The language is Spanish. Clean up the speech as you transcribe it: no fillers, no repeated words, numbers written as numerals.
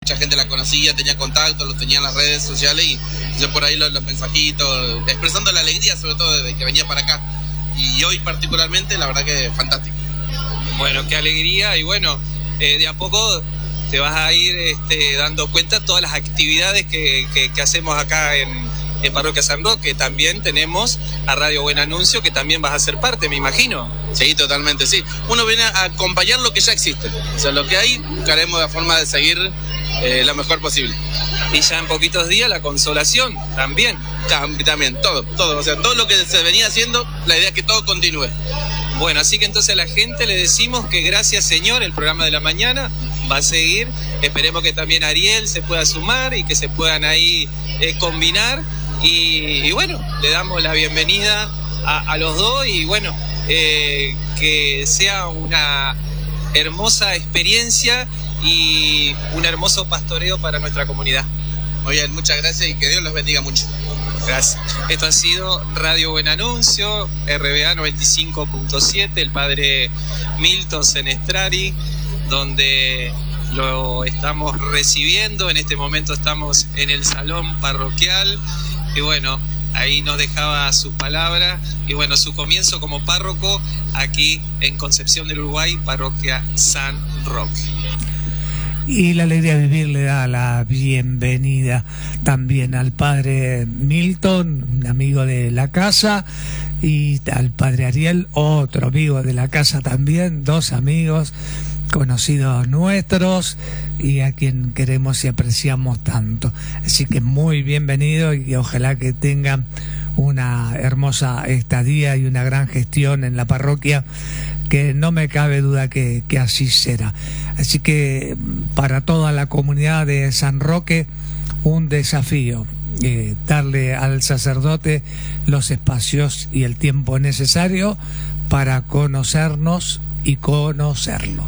mucha gente la conocía, tenía contacto, los tenía en las redes sociales y yo por ahí los mensajitos, expresando la alegría sobre todo de que venía para acá. Y hoy particularmente, la verdad que fantástico. Bueno, qué alegría y bueno, de a poco te vas a ir dando cuenta de todas las actividades que hacemos acá en Parroquia San Roque. También tenemos a Radio Buen Anuncio, que también vas a ser parte, me imagino. Sí, totalmente, sí. Uno viene a acompañar lo que ya existe. O sea, lo que hay, buscaremos la forma de seguir lo mejor posible. Y ya en poquitos días la consolación, también. También, todo. O sea, todo lo que se venía haciendo, la idea es que todo continúe. Bueno, así que entonces a la gente le decimos que gracias, Señor, el programa de la mañana va a seguir. Esperemos que también Ariel se pueda sumar y que se puedan ahí combinar. Y bueno, le damos la bienvenida a los dos y bueno, que sea una hermosa experiencia y un hermoso pastoreo para nuestra comunidad. Muy bien, muchas gracias y que Dios los bendiga mucho. Gracias. Esto ha sido Radio Buen Anuncio, RBA 95.7, el padre Milton Senestrari, donde lo estamos recibiendo. En este momento estamos en el salón parroquial y bueno, ahí nos dejaba sus palabras y bueno, su comienzo como párroco aquí en Concepción del Uruguay, Parroquia San Roque. Y la alegría de vivir le da la bienvenida también al padre Milton, un amigo de la casa, y al padre Ariel, otro amigo de la casa también, dos amigos conocidos nuestros y a quien queremos y apreciamos tanto. Así que muy bienvenido y ojalá que tengan una hermosa estadía y una gran gestión en la parroquia, que no me cabe duda que así será. Así que para toda la comunidad de San Roque, un desafío, darle al sacerdote los espacios y el tiempo necesario para conocernos y conocerlo.